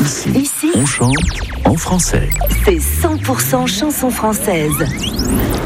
Ici, on chante en français. C'est 100% chanson française.